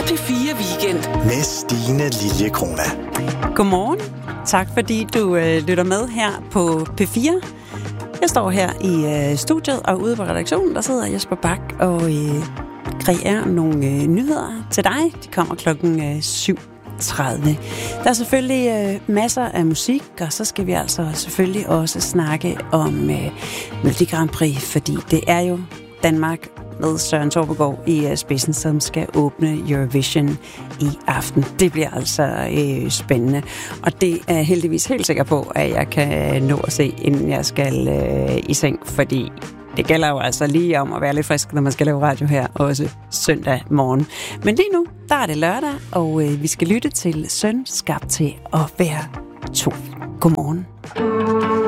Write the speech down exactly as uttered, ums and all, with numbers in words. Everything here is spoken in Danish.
P fire Weekend med Stine Liljekrona. Godmorgen. Tak fordi du øh, lytter med her på P fire. Jeg står her i øh, studiet, og ude på redaktionen, der sidder Jesper Bak og øh, kreerer nogle øh, nyheder til dig. De kommer klokken øh, syv tredive. Der er selvfølgelig øh, masser af musik, og så skal vi altså selvfølgelig også snakke om øh, Melodi Grand Prix, fordi det er jo Danmark med Søren Torpegaard i uh, spidsen, som skal åbne Eurovision i aften. Det bliver altså øh, spændende, og det er jeg heldigvis helt sikker på, at jeg kan nå at se, inden jeg skal øh, i seng, fordi det gælder jo altså lige om at være lidt frisk, når man skal lave radio her, også søndag morgen. Men lige nu, der er det lørdag, og øh, vi skal lytte til Søn skabt til at være to. Godmorgen.